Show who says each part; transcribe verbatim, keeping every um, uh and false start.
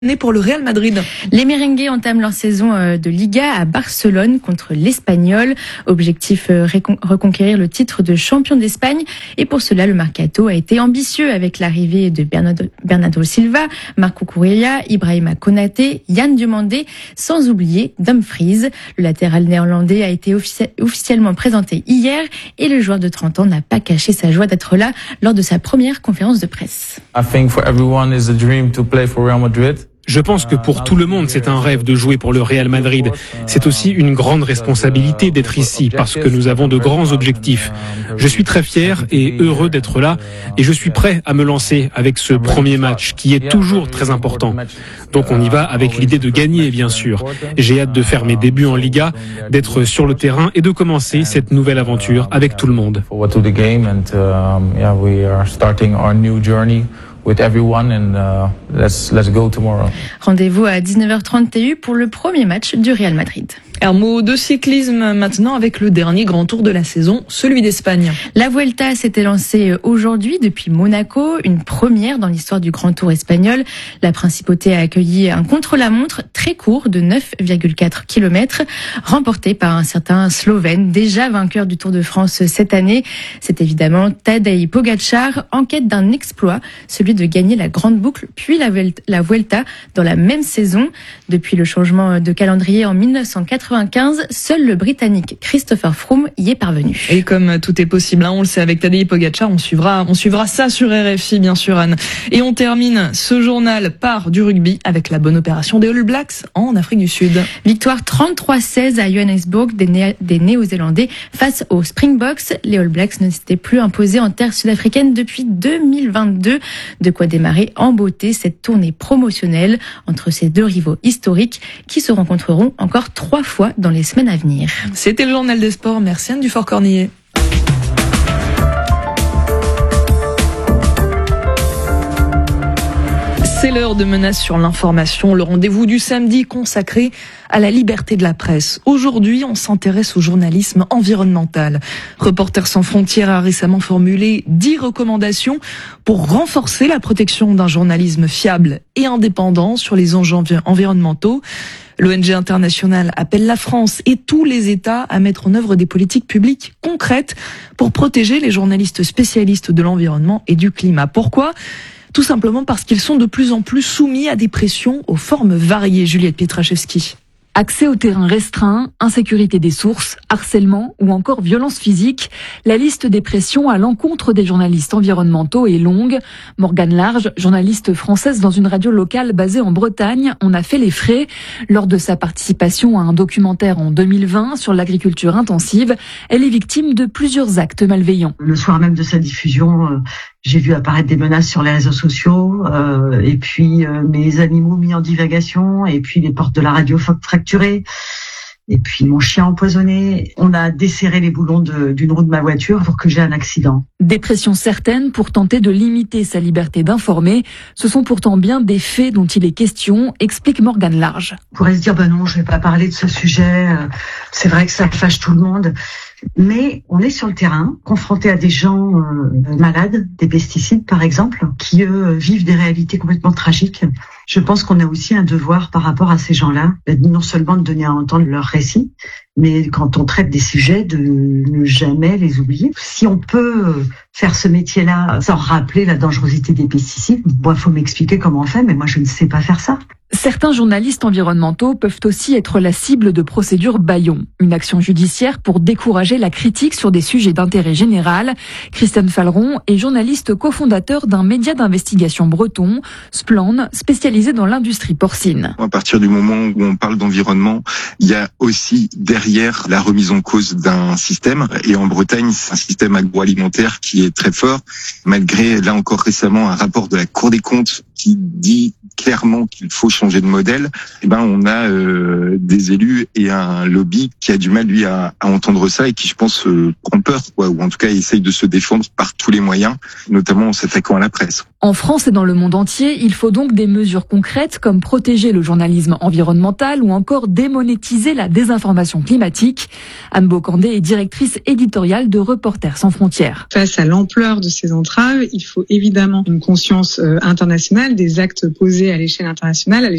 Speaker 1: Pour le Real Madrid.
Speaker 2: Les merengues entament leur saison de Liga à Barcelone contre l'Espagnol. Objectif reconquérir le titre de champion d'Espagne. Et pour cela, le mercato a été ambitieux avec l'arrivée de Bernardo, Bernardo Silva, Marco Cucurella, Ibrahima Konaté, Yann Diomandé, sans oublier Dumfries. Le latéral néerlandais a été offici- officiellement présenté hier et le joueur de trente ans n'a pas caché sa joie d'être là lors de sa première conférence de presse.
Speaker 3: I think for everyone is a dream to play for Real Madrid.
Speaker 4: Je pense que pour tout le monde, c'est un rêve de jouer pour le Real Madrid. C'est aussi une grande responsabilité d'être ici parce que nous avons de grands objectifs. Je suis très fier et heureux d'être là et je suis prêt à me lancer avec ce premier match qui est toujours très important. Donc on y va avec l'idée de gagner, bien sûr. J'ai hâte de faire mes débuts en Liga, d'être sur le terrain et de commencer cette nouvelle aventure avec tout le monde.
Speaker 3: With everyone and uh, let's let's go tomorrow.
Speaker 2: Rendez-vous à dix-neuf heures trente T U pour le premier match du Real Madrid.
Speaker 1: Un mot de cyclisme maintenant avec le dernier grand tour de la saison, celui d'Espagne.
Speaker 2: La Vuelta s'était lancée aujourd'hui depuis Monaco, une première dans l'histoire du grand tour espagnol. La principauté a accueilli un contre-la-montre très court de neuf virgule quatre kilomètres, remporté par un certain Slovène, déjà vainqueur du Tour de France cette année. C'est évidemment Tadej Pogačar, en quête d'un exploit, celui de gagner la Grande Boucle puis la Vuelta dans la même saison. Depuis le changement de calendrier en dix-neuf cent quatre-vingt-quinze, seul le Britannique Christopher Froome y est parvenu.
Speaker 1: Et comme tout est possible, hein, on le sait avec Tadej Pogačar, on suivra, on suivra ça sur R F I, bien sûr, Anne. Et on termine ce journal par du rugby avec la bonne opération des All Blacks en Afrique du Sud.
Speaker 2: Victoire trente-trois seize à Johannesburg des, Né- des Néo-Zélandais face aux Springboks. Les All Blacks ne s'étaient plus imposés en terre sud-africaine depuis deux mille vingt-deux. De quoi démarrer en beauté cette tournée promotionnelle entre ces deux rivaux historiques qui se rencontreront encore trois fois dans les semaines à venir.
Speaker 1: C'était le journal des sports. Merci Anne Dufort-Cornillet. C'est l'heure de Menace sur l'information, le rendez-vous du samedi consacré à la liberté de la presse. Aujourd'hui, on s'intéresse au journalisme environnemental. Reporters sans frontières a récemment formulé dix recommandations pour renforcer la protection d'un journalisme fiable et indépendant sur les enjeux environnementaux. L'O N G internationale appelle la France et tous les États à mettre en œuvre des politiques publiques concrètes pour protéger les journalistes spécialistes de l'environnement et du climat. Pourquoi ? Tout simplement parce qu'ils sont de plus en plus soumis à des pressions aux formes variées. Juliette Pietraszewski.
Speaker 5: Accès au terrain restreint, insécurité des sources, harcèlement ou encore violence physique. La liste des pressions à l'encontre des journalistes environnementaux est longue. Morgane Large, journaliste française dans une radio locale basée en Bretagne, en a fait les frais. Lors de sa participation à un documentaire en deux mille vingt sur l'agriculture intensive, elle est victime de plusieurs actes malveillants.
Speaker 6: Le soir même de sa diffusion, euh, j'ai vu apparaître des menaces sur les réseaux sociaux, euh, et puis euh, mes animaux mis en divagation, et puis les portes de la radio fracturées, et puis mon chien empoisonné. On a desserré les boulons de, d'une roue de ma voiture pour que j'ai un accident.
Speaker 5: Des pressions certaines pour tenter de limiter sa liberté d'informer. Ce sont pourtant bien des faits dont il est question, explique Morgane Large.
Speaker 6: On pourrait se dire, ben non, je vais pas parler de ce sujet, euh, c'est vrai que ça fâche tout le monde. Mais on est sur le terrain, confronté à des gens euh, malades, des pesticides par exemple, qui eux vivent des réalités complètement tragiques. Je pense qu'on a aussi un devoir par rapport à ces gens-là, non seulement de donner à entendre leur récit, mais quand on traite des sujets, de ne jamais les oublier. Si on peut faire ce métier-là sans rappeler la dangerosité des pesticides, bon, faut m'expliquer comment on fait, mais moi je ne sais pas faire ça.
Speaker 5: Certains journalistes environnementaux peuvent aussi être la cible de procédures bâillons, une action judiciaire pour décourager la critique sur des sujets d'intérêt général. Christian Falleron est journaliste cofondateur d'un média d'investigation breton, Splan, spécialisé dans l'industrie porcine.
Speaker 7: À partir du moment où on parle d'environnement, il y a aussi derrière la remise en cause d'un système. Et en Bretagne, c'est un système agroalimentaire qui est très fort, malgré, là encore récemment, un rapport de la Cour des comptes qui dit clairement qu'il faut changer de modèle. Eh ben, on a euh, des élus et un lobby qui a du mal, lui, à, à entendre ça et qui, je pense, euh, prend peur, quoi, ou en tout cas essaye de se défendre par tous les moyens, notamment en s'attaquant à la presse.
Speaker 5: En France et dans le monde entier, il faut donc des mesures concrètes comme protéger le journalisme environnemental ou encore démonétiser la désinformation climatique. climatique. Anne Bocandé est directrice éditoriale de Reporters sans frontières.
Speaker 8: Face à l'ampleur de ces entraves, il faut évidemment une conscience internationale des actes posés à l'échelle internationale, à